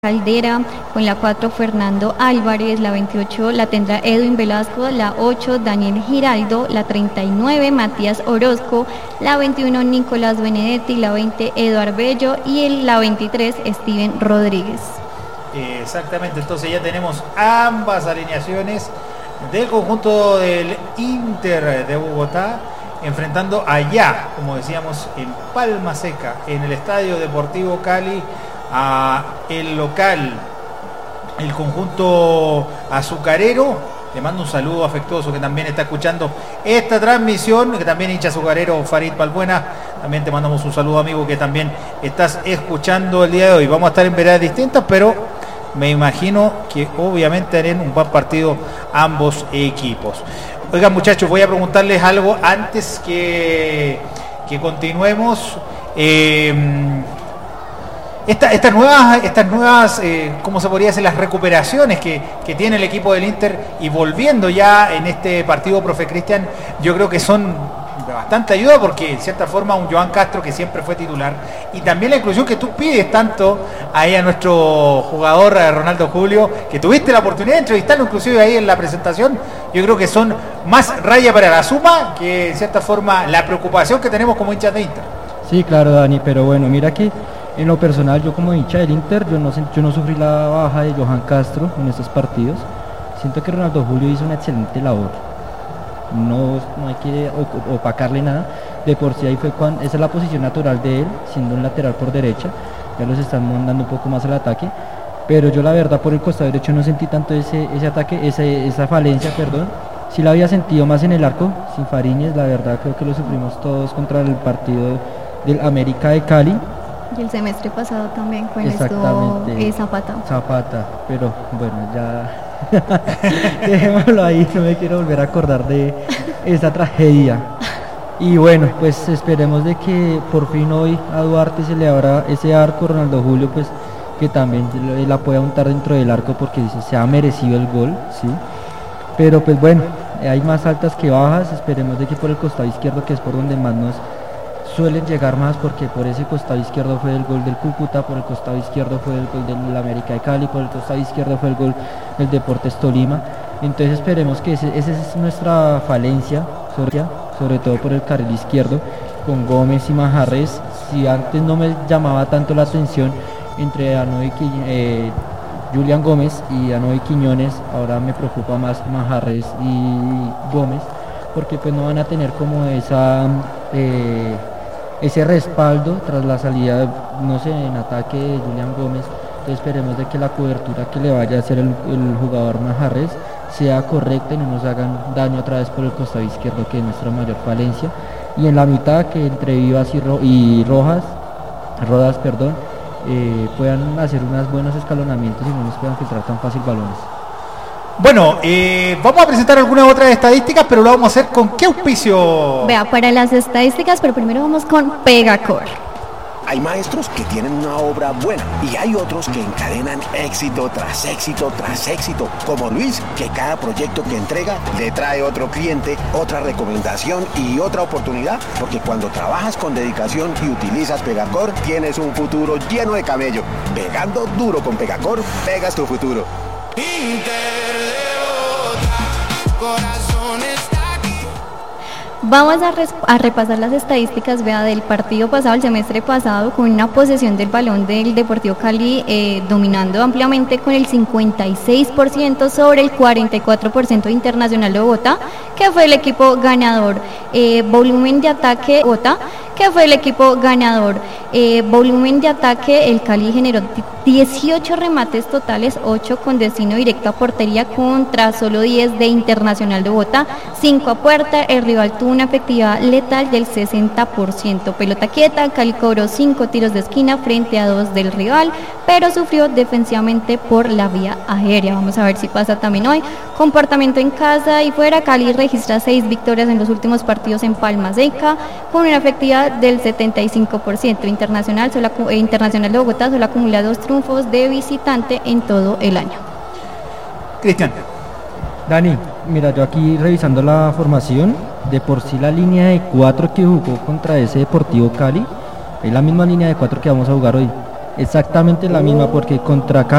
Caldera, con la 4 Fernando Álvarez, la 28 la tendrá Edwin Velasco, la 8 Daniel Giraldo, la 39 Matías Orozco, la 21 Nicolás Benedetti, la 20 Eduard Bello y la 23 Steven Rodríguez. Exactamente, entonces ya tenemos ambas alineaciones del conjunto del Inter de Bogotá enfrentando allá, como decíamos, en Palma Seca, en el Estadio Deportivo Cali, a el local, el conjunto azucarero. Le mando un saludo afectuoso que también está escuchando esta transmisión, que también hincha azucarero, Farid Balbuena. También te mandamos un saludo, amigo, que también estás escuchando el día de hoy. Vamos a estar en veradas distintas, pero me imagino que obviamente harán un buen partido ambos equipos. Oigan, muchachos, voy a preguntarles algo antes que continuemos. Estas nuevas ¿cómo se podría decir? Las recuperaciones que tiene el equipo del Inter, y volviendo ya en este partido, profe Cristian, yo creo que son de bastante ayuda, porque en cierta forma un Joan Castro que siempre fue titular, y también la inclusión que tú pides tanto ahí a nuestro jugador Ronaldo Julio, que tuviste la oportunidad de entrevistarlo inclusive ahí en la presentación. Yo creo que son más raya para la suma que en cierta forma la preocupación que tenemos como hinchas de Inter. Sí, claro, Dani, pero bueno, mira que en lo personal, yo como hincha del Inter, yo no sufrí la baja de Johan Castro en estos partidos. Siento que Ronaldo Julio hizo una excelente labor. No hay que opacarle nada. De por sí ahí fue esa es la posición natural de él, siendo un lateral por derecha. Ya los están mandando un poco más al ataque. Pero yo la verdad por el costado derecho no sentí tanto ese ataque, esa falencia, perdón. Sí la había sentido más en el arco, sin Fariñez. La verdad creo que lo sufrimos todos contra el partido del América de Cali. Y el semestre pasado también con esto Zapata, pero bueno, ya dejémoslo ahí, no me quiero volver a acordar de esa tragedia. Y bueno, pues esperemos de que por fin hoy a Duarte se le abra ese arco. Ronaldo Julio, pues que también la pueda untar dentro del arco, porque se ha merecido el gol, ¿sí? Pero pues bueno, hay más altas que bajas. Esperemos de que por el costado izquierdo, que es por donde más nos suelen llegar más, porque por ese costado izquierdo fue el gol del Cúcuta, por el costado izquierdo fue el gol del América de Cali, por el costado izquierdo fue el gol del Deportes Tolima. Entonces esperemos que esa es nuestra falencia, sobre todo por el carril izquierdo, con Gómez y Manjarrés. Si antes no me llamaba tanto la atención entre Julián Gómez y Anoy Quiñones, ahora me preocupa más Manjarrés y Gómez, porque pues no van a tener como ese respaldo tras la salida, no sé, en ataque de Julián Gómez. Entonces esperemos de que la cobertura que le vaya a hacer el jugador Manjarrés sea correcta y no nos hagan daño otra vez por el costado izquierdo, que es nuestra mayor falencia. Y en la mitad, que entre Vivas y Rodas, puedan hacer unos buenos escalonamientos y no nos puedan filtrar tan fácil balones. Bueno, vamos a presentar algunas otras estadísticas, pero lo vamos a hacer con ¿qué auspicio? Vea, para las estadísticas, pero primero vamos con Pegacor. Hay maestros que tienen una obra buena y hay otros que encadenan éxito tras éxito tras éxito, como Luis, que cada proyecto que entrega le trae otro cliente, otra recomendación y otra oportunidad, porque cuando trabajas con dedicación y utilizas Pegacor, tienes un futuro lleno de camello. Pegando duro con Pegacor, pegas tu futuro. Inter de Bogotá, corazón está aquí. Vamos a repasar las estadísticas, vea, del partido pasado, el semestre pasado, con una posesión del balón del Deportivo Cali dominando ampliamente con el 56% sobre el 44% de Internacional de Bogotá, que fue el equipo ganador. Volumen de ataque Bogotá, que fue el equipo ganador. Volumen de ataque, el Cali generó 18 remates totales, 8 con destino directo a portería contra solo 10 de Internacional de Bogotá, 5 a puerta. El rival tuvo una efectividad letal del 60%. Pelota quieta, Cali cobró 5 tiros de esquina frente a 2 del rival, pero sufrió defensivamente por la vía aérea. Vamos a ver si pasa también hoy. Comportamiento en casa y fuera, Cali registra 6 victorias en los últimos partidos en Palma Seca, con una efectividad del 75%. Internacional de Bogotá solo acumula 2 triunfos de visitante en todo el año. Cristian. Dani, mira, yo aquí revisando la formación, de por sí la línea de 4 que jugó contra ese Deportivo Cali es la misma línea de 4 que vamos a jugar hoy. Exactamente la misma, porque contra